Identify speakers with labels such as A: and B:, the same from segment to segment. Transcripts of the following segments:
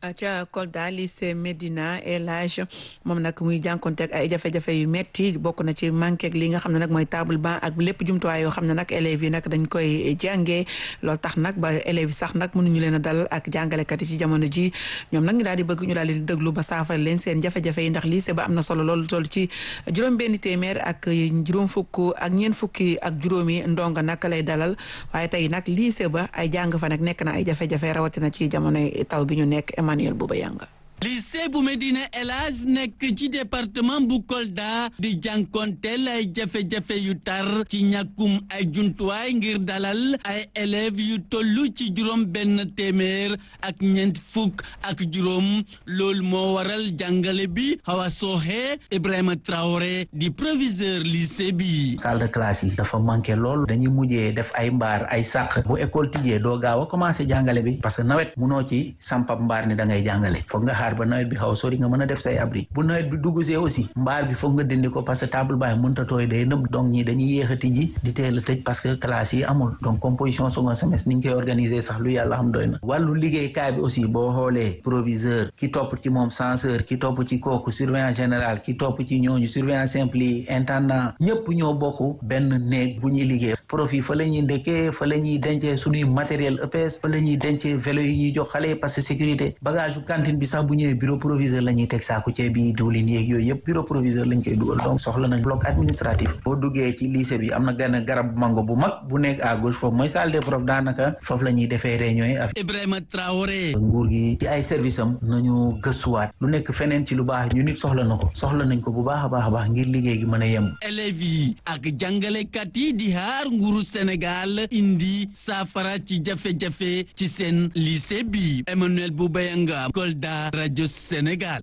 A: ca Kolda lycée Medina El Hadj moom nag muy jànkonteeg ay jafe-jafe yu metti bokk na ci manqué li nga xam ne nag mooy table banc ak lépp jumtuwaay yoo xam ne nag élèves yi nag dañ koy jàngee loolu tax nag ba élèves yi sax nag mënuñu leen a dal ak jàngalekat yi ci jamono ji ñoom nag ñu daal di bëgg ñu daal di déglu ba saafara leen seen jafe-jafe yi ndax lycée ba am na solo loolu toll ci juróom benn téeméer ak juróom fukk ak ñeent fukki ak juróomi ndonga nag lay dalal waaye tey nag lycée ba ay jàng fa nag nekk na ay jafe-jafe rawatina ci jamonoy taw bi ñu nekk Emmanuel Bouba Yanga.
B: lycée bu Medina El Hadj nekk ci département bu Kolda di jànkonteel ay jafe-jafe yu tar ci ñàkkum ay jumtuwaay ngir dalal ay élèves yu tollu ci juróom benn téeméer ak ñeent fukk ak juróom loolu moo waral jàngale bi Hawa Sohe Ibrahima Traoré di proviseur lycée bi.
C: salle de classe yi dafa manqué lool dañuy mujjee def ay mbaar ay sàq bu école tijjee doo gaaw a commencé jàngale bi parce que nawet munoo ci sampab mbaar ni da ngay jàngale foog nga ba nawet bi xaw sori nga mën a def say abri bu nawet bi duggsee aussi mbaar bi foog nga dindi ko parce que table baay mënta tooy day nëb donc ñi dañuy yéex a tijji di teel a tëj parce que classe yi amul donc composition second semestre ni ñu koy organiser sax lu yàlla xam doy na wàllu liggéeykaay bi aussi boo xoolee proviseur ki topp ci moom censeur ki topp ci kooku surveillant général ki topp ci ñooñu surveillant simple yi intendant ñëpp ñoo bokk benn néeg bu ñuy liggéey prof yi fa la ñuy ndekkee fa la ñuy dencee suñuy matériel EPS fa la ñuy dencee vélo yi ñuy jox xale parce que sécurité bagage cantine bi sax bu ñëwee bureau proviseur la ñuy teg saaku ceeb bi diwlin yeeg yooyu yëpp bureau proviseur lañ koy dugal donc soxla nañ bloc administratif boo duggee ci lycée bi am na genn garab mango bu mag bu nekk à gauche foofu mooy salle des profs daanaka foofu la ñuy defee réunion yi.
B: Ibrahima Traoré.
C: nguur gi ci ay service am nañu gëstuwaat lu nekk feneen ci lu baax ñu nit soxla na ko soxla nañ ko bu baax a baax ngir liggéey gi mën a yem.
B: élèves yi ak jàngalekat yi di xaar nguuru Sénégal indi saafara ci jafe-jafe ci seen lycée bi Emmanuel Bouba Yanga Kolda rajo Sénégal.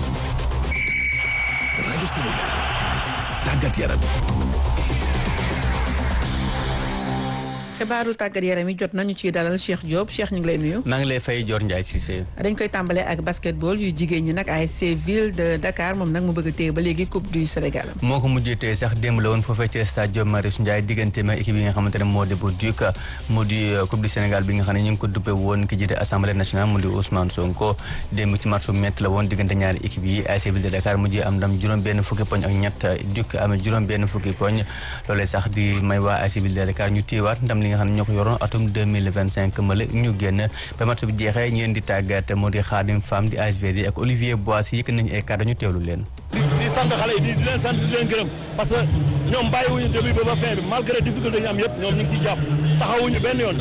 D: rajo Sénégal tàggat yaram.
A: xibaaru tàggat yaram yi jot nañu ci dalal Cheikh Diop Cheikh ñu ngi lay nuyu.
E: maa ngi lay fay Dior Ndiaye Cissé.
A: dañ koy tàmbalee ak basketball yu jigéen ñi nag ASC Ville de Dakar moom nag mu bëgg a téye ba léegi coupe du Sénégal.
E: moo ko mujjee téye sax démb la woon foofee ci stade Marius Ndiaye diggante ak équipe yi nga xamante ne moo di bu Duc mu di coupe du Sénégal bi nga xam ne ñu ngi ko duppe woon ki jiite assemblée nationale mu di Ousmane Sonko démb ci match bu métti la woon diggante ñaari équipe yi ASC Ville de Dakar mujjee am ndam juróom benn fukki poñ ak ñett Duc amee juróom benn fukki poñ loolee sax di may waa ASC Ville de Dakar ñu téyewaat ndam li nga xam ne ñoo ko yoroon atum 2025 male ñu génn ba match bi jeexee ñu leen di tàggat moo di Khadim Fam di ASVD ak Olivier Boissy yëkk nañu ay kàddu ñu teewlu leen
F: di sant xale yi di leen sant di leen gërëm parce que ñoom bàyyiwuñu début ba fin bi malgré difficulté yi am yëpp ñoom ñu ngi ciy jàpp taxawuñu benn yoon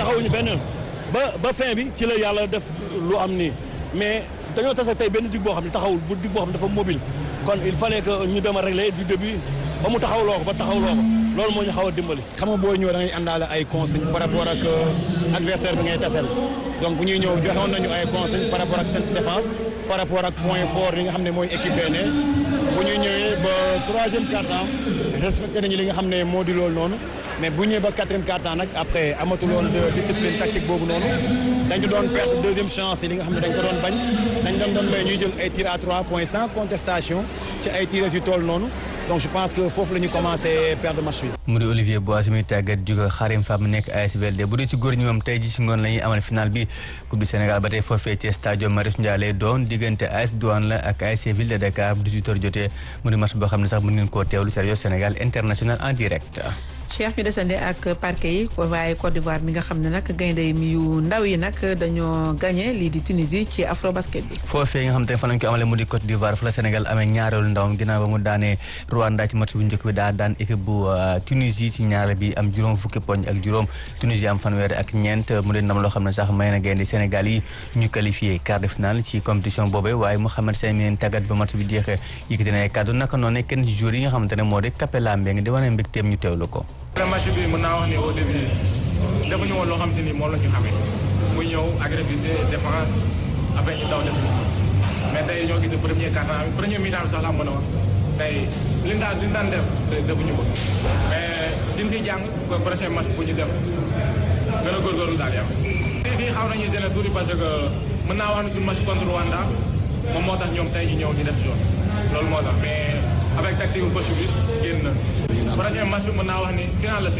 F: ba fin bi ci la yàlla def lu am nii mais dañoo tase tey benn dig boo xam ne taxawul bu dig boo xam ne dafa mobile kon il fallait que ñu dem a régler du début ba mu taxawloo ko loolu moo ñu xaw a dimbali. xam nga boo ñëw da ngay àndaale ay consignes par rapport ak adversaire bi ngay taseel donc bu ñuy ñëw joxoon nañu ay consignes par rapport ak seen défense par rapport ak point fort yi nga xam ne mooy équipé ne bu ñuy ñëwee ba troisième quart-temps respecté nañu li nga xam ne moo di loolu noonu mais bu ñëwee ba quatrième quart-temps nag après amatul woon de discipline tactique boobu noonu dañu doon perdre deuxième chance yi li nga xam ne dañ ko doon bañ dañ doon may ñuy jël ay tirs à 3 points sans contestation ci ay tirs yu toll noonu. donc je pense que foofu la ñu commencé perdre match bi.
E: mu di Olivier Boissy muy tàggat jóge Xarim Fam mu nekk ASVLD bu dee ci góor ñi moom tey ji si ngoon la ñuy amal final bi coupe du Sénégal ba tey foofee ci stade Marius Ndiaye lay doon diggante AS Douane la ak ASC Ville de Dakar bu 18h jotee mu di match boo xam ne sax mën ngeen koo teewlu ci rajo Sénégal international en direct.
A: Cheikh ñu desandi ak parquet yi waaye Côte d'Ivoire mi nga xam ne nag gaynde yu ndaw yi nag dañoo gagné lii di Tunisie ci Afrobasket bi.
E: foofee nga xam te fa lañ ko amalee mu di Côte d'Ivoire fa la Sénégal amee ñaareelu ndawam ginnaaw ba mu daanee Rwanda ci match bu njëkk bi daan équipe bu Tunisie ci ñaare bi am juróom fukki poñ ak juróom Tunisie am fanweer ak ñeent mu di ndam loo xam ne sax may na gaynde Sénégal yi ñu qualifié quart de finale ci compétition boobee waaye Mouhamed Sène mi leen tàggat ba match bi jeexee yëkkati na ay kàddu naka noonu kenn ci joueurs yi nga xamante ne moo di Capella Mbengue di wane mbégteem ñu teewlu ko.
G: match bi mën naa wax ni au début defuñu woon loo xam si ni moom la ñu xamee muy ñëw agressivité défense après ñu daw def mais tey ñoo gis ne premier mi-temps bi sax la mën a wax tey li ñu daan def defuñu ko mais diñ si jàng ko prochain match bu ñu def gën a góorgóorlu daal yam si xaw nañu gêné tuuti parce que mën naa wax ne suñu match contre Rwanda moom moo tax ñoom tey ñu ñëw di def jaune loolu moo tax mais avec tactique bu coach bi génn na prochain match bi mën naa wax ni final la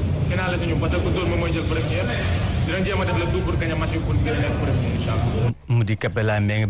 G: suñu parce que dóor moom mooy jël première dinañ jéem a def le tout pour gagner match bi pour gën a nekk premier incha allah.
E: mu di Capella Mbengue